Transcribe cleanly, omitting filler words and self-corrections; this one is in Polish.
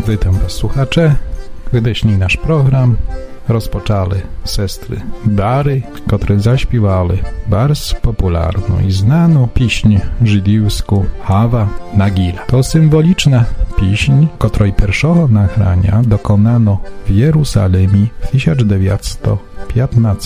Witam Was, słuchacze. Wydeśnij nasz program rozpoczęli sestry Bary, które zaśpiewali bardzo popularną i znaną pieśń żydowską Hava Nagila. To symboliczna pieśń, której pierwszego nagrania dokonano w Jeruzalemie w 1915